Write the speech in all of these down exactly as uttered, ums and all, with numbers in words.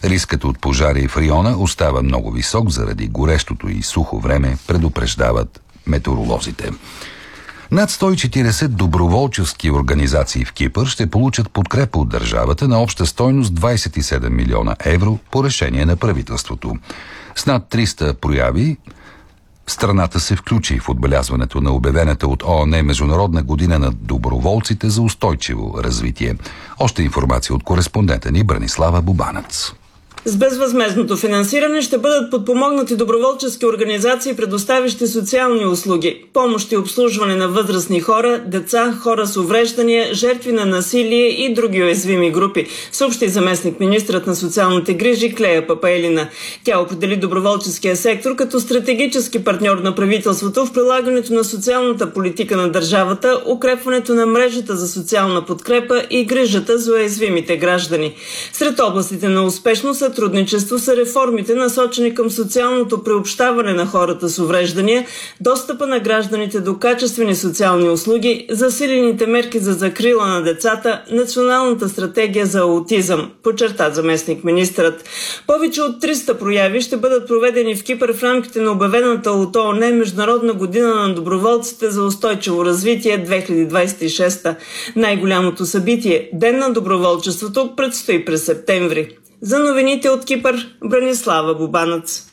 Рискът от пожари в района остава много висок заради горещото и сухо време, предупреждават метеоролозите. Над сто и четиридесет доброволчески организации в Кипър ще получат подкрепа от държавата на обща стойност двадесет и седем милиона евро по решение на правителството. С над триста прояви страната се включи в отбелязването на обявената от ООН Международна година на доброволците за устойчиво развитие. Още информация от кореспондента ни Бранислава Бубанец. С безвъзмездното финансиране ще бъдат подпомогнати доброволчески организации, предоставящи социални услуги, помощ и обслужване на възрастни хора, деца, хора с увреждания, жертви на насилие и други уязвими групи, съобщи заместник-министрът на социалните грижи Клея Папаелина. Тя определи доброволческия сектор като стратегически партньор на правителството в прилагането на социалната политика на държавата, укрепването на мрежата за социална подкрепа и грижата за уязвимите граждани. Сред областите на успешност сътрудничество са реформите, насочени към социалното приобщаване на хората с увреждания, достъпа на гражданите до качествени социални услуги, засилените мерки за закрила на децата, националната стратегия за аутизъм, подчерта заместник-министърът. Повече от триста прояви ще бъдат проведени в Кипър в рамките на обявената от ООН Международна година на доброволците за устойчиво развитие две хиляди двадесет и шеста. Най-голямото събитие – Ден на доброволчеството, предстои през септември. За новините от Кипър, Бранислава Бубанец.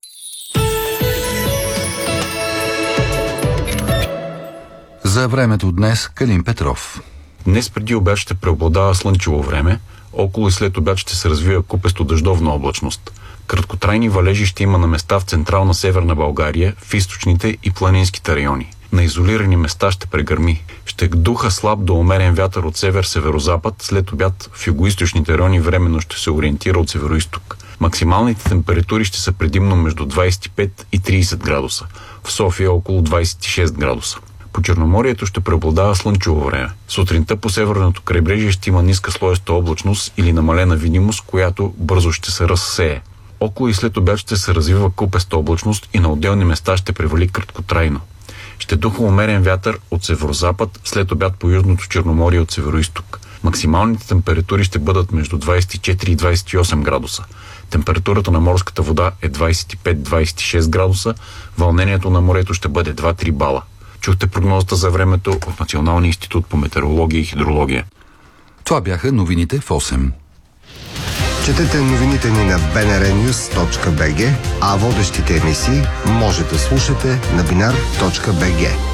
За времето днес Калин Петров. Днес преди обяд ще преобладава слънчево време, около и след обяд ще се развива купесто дъждовна облачност. Краткотрайни валежи ще има на места в централна северна България, в източните и планинските райони. На изолирани места ще прегърми. Ще духа слаб до умерен вятър от север-северозапад, след обяд в югоизточните райони временно ще се ориентира от североизток. Максималните температури ще са предимно между двадесет и пет и тридесет градуса. В София около двадесет и шест градуса. По Черноморието ще преобладава слънчево време. Сутринта по северното крайбрежие ще има ниска слоеста облачност или намалена видимост, която бързо ще се разсее. Около и след обяд ще се развива купеста облачност и на отделни места ще превали краткотрайно. Ще духа умерен вятър от северозапад, след обяд по Южното Черноморие от североизток. Максималните температури ще бъдат между двадесет и четири и двадесет и осем градуса. Температурата на морската вода е двадесет и пет до двадесет и шест градуса, вълнението на морето ще бъде два до три бала. Чухте прогнозата за времето от Националния институт по метеорология и хидрология. Това бяха новините в осем. Четете новините ни на би ен ар нюз точка би джи, а водещите емисии може да слушате на бинар точка би джи.